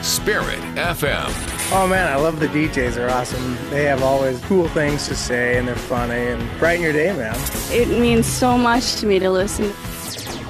Spirit FM. Oh man, I love the DJs. They're awesome. They have always cool things to say and they're funny and brighten your day, man. It means so much to me to listen.